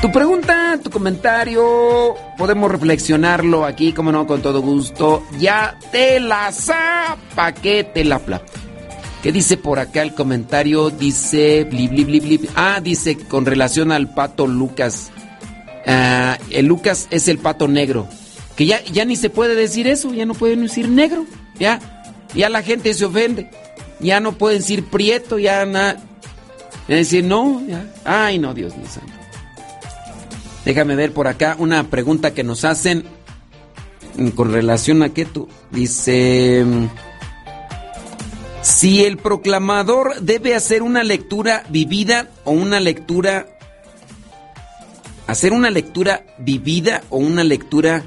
Tu pregunta, tu comentario, podemos reflexionarlo aquí, como no, con todo gusto. Ya te la pa' que te la pla. ¿Qué dice por acá el comentario? Dice, dice con relación al pato Lucas. El Lucas es el pato negro. Que ya ni se puede decir eso, ya no pueden decir negro. Ya la gente se ofende. Ya no pueden decir prieto, ya nada. Es decir, no, ya. Ay, no, Dios mío santo. Déjame ver por acá una pregunta que nos hacen con relación a qué tú. Dice, si el proclamador debe hacer una lectura vivida o una lectura... ¿Hacer una lectura vivida o una lectura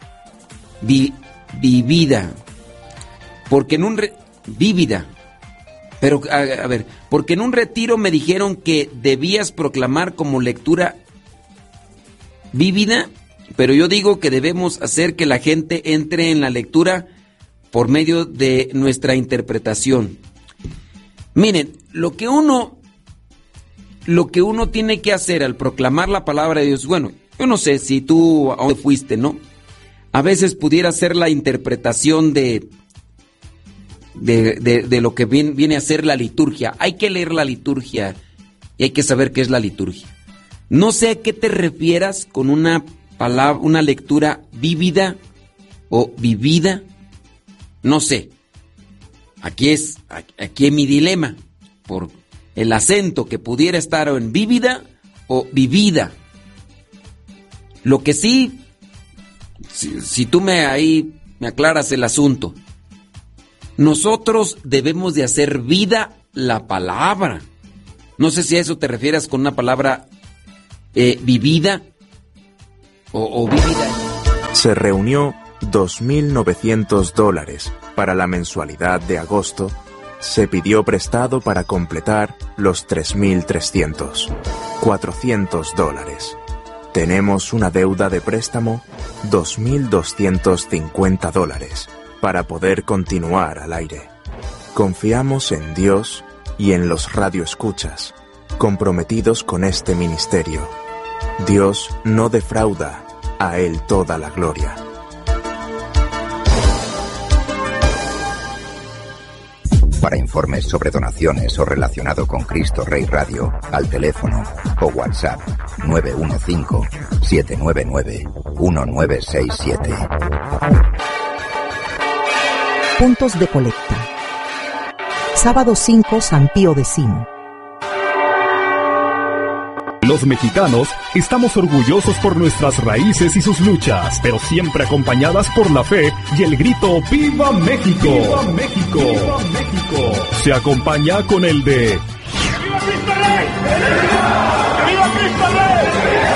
vivida? Porque en un... vívida. Pero, a ver, porque en un retiro me dijeron que debías proclamar como lectura vívida, pero yo digo que debemos hacer que la gente entre en la lectura por medio de nuestra interpretación. Miren, lo que uno tiene que hacer al proclamar la palabra de Dios, bueno, yo no sé si tú a dónde fuiste, ¿no? A veces pudiera ser la interpretación de lo que viene a ser la liturgia. Hay que leer la liturgia y hay que saber qué es la liturgia. No sé a qué te refieras con una palabra, una lectura vívida o vivida. No sé. Aquí es mi dilema, por el acento que pudiera estar en vívida o vivida. Lo que sí, si tú me aclaras el asunto, nosotros debemos de hacer vida la palabra. No sé si a eso te refieres con una palabra vivida o vivida. Se reunió $2,900 para la mensualidad de agosto. Se pidió prestado para completar los 3,300. $400. Tenemos una deuda de préstamo, $2,250, para poder continuar al aire. Confiamos en Dios y en los radioescuchas, comprometidos con este ministerio. Dios no defrauda, a Él toda la gloria. Para informes sobre donaciones o relacionado con Cristo Rey Radio, al teléfono o WhatsApp 915-799-1967. Puntos de colecta. Sábado 5, San Pío X. Los mexicanos estamos orgullosos por nuestras raíces y sus luchas, pero siempre acompañadas por la fe y el grito ¡Viva México! ¡Viva México! ¡Viva México! Se acompaña con el de ¡Viva Cristo Rey! ¡Viva Cristo Rey!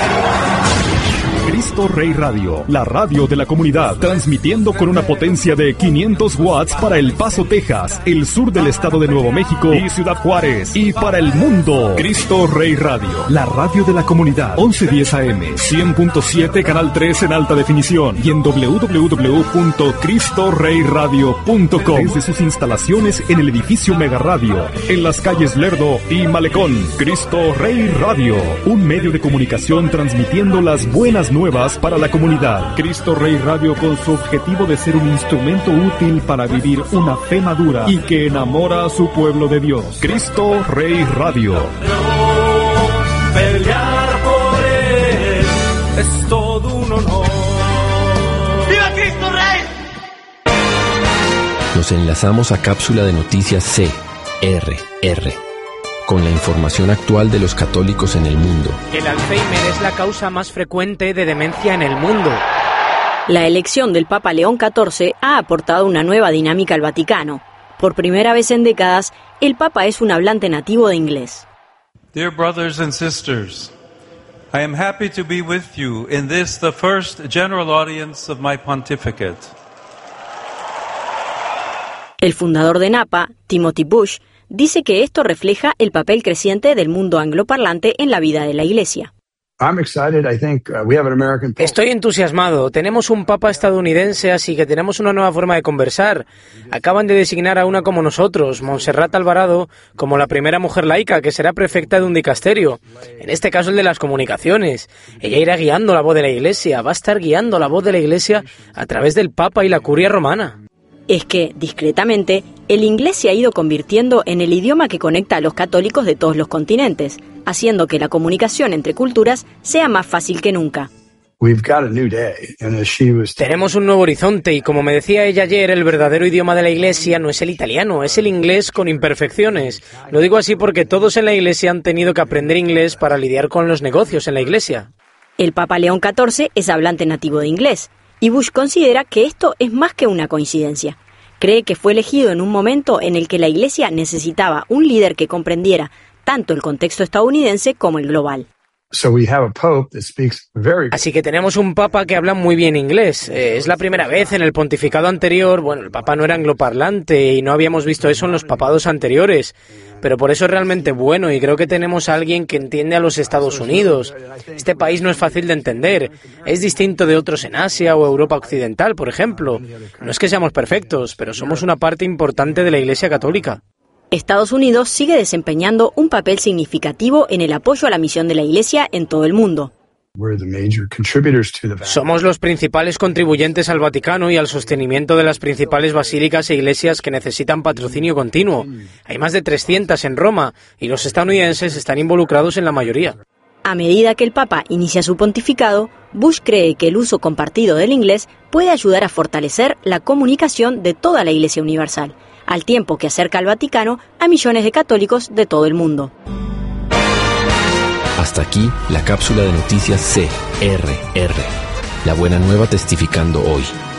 Cristo Rey Radio, la radio de la comunidad, transmitiendo con una potencia de 500 watts para El Paso, Texas, el sur del estado de Nuevo México y Ciudad Juárez, y para el mundo. Cristo Rey Radio, la radio de la comunidad, 1110 AM, 100.7, canal 3 en alta definición, y en www.cristoreyradio.com, desde sus instalaciones en el edificio Mega Radio, en las calles Lerdo y Malecón. Cristo Rey Radio, un medio de comunicación transmitiendo las buenas nuevas para la comunidad. Cristo Rey Radio, con su objetivo de ser un instrumento útil para vivir una fe madura y que enamora a su pueblo de Dios. Cristo Rey Radio. Pelear por él es todo un honor. ¡Viva Cristo Rey! Nos enlazamos a cápsula de noticias CRR, con la información actual de los católicos en el mundo. El Alzheimer es la causa más frecuente de demencia en el mundo. La elección del Papa León XIV ha aportado una nueva dinámica al Vaticano. Por primera vez en décadas, el Papa es un hablante nativo de inglés. Dear brothers and sisters, I am happy to be with you in this, the first general audience of my pontificate. El fundador de NAPA, Timothy Bush, dice que esto refleja el papel creciente del mundo angloparlante en la vida de la Iglesia. Estoy entusiasmado. Tenemos un papa estadounidense, así que tenemos una nueva forma de conversar. Acaban de designar a una como nosotros, Montserrat Alvarado, como la primera mujer laica que será prefecta de un dicasterio. En este caso el de las comunicaciones. Ella irá guiando la voz de la Iglesia, va a estar guiando la voz de la Iglesia a través del Papa y la Curia Romana. Es que, discretamente, el inglés se ha ido convirtiendo en el idioma que conecta a los católicos de todos los continentes, haciendo que la comunicación entre culturas sea más fácil que nunca. Tenemos un nuevo horizonte y, como me decía ella ayer, el verdadero idioma de la Iglesia no es el italiano, es el inglés con imperfecciones. Lo digo así porque todos en la Iglesia han tenido que aprender inglés para lidiar con los negocios en la Iglesia. El Papa León XIV es hablante nativo de inglés, y Bush considera que esto es más que una coincidencia. Cree que fue elegido en un momento en el que la Iglesia necesitaba un líder que comprendiera tanto el contexto estadounidense como el global. Así que tenemos un papa que habla muy bien inglés. Es la primera vez. En el pontificado anterior, el papa no era angloparlante y no habíamos visto eso en los papados anteriores. Pero por eso es realmente bueno y creo que tenemos a alguien que entiende a los Estados Unidos. Este país no es fácil de entender. Es distinto de otros en Asia o Europa Occidental, por ejemplo. No es que seamos perfectos, pero somos una parte importante de la Iglesia Católica. Estados Unidos sigue desempeñando un papel significativo en el apoyo a la misión de la Iglesia en todo el mundo. Somos los principales contribuyentes al Vaticano y al sostenimiento de las principales basílicas e iglesias que necesitan patrocinio continuo. Hay más de 300 en Roma y los estadounidenses están involucrados en la mayoría. A medida que el Papa inicia su pontificado, Bush cree que el uso compartido del inglés puede ayudar a fortalecer la comunicación de toda la Iglesia Universal, al tiempo que acerca al Vaticano a millones de católicos de todo el mundo. Hasta aquí la cápsula de noticias CRR. La buena nueva testificando hoy.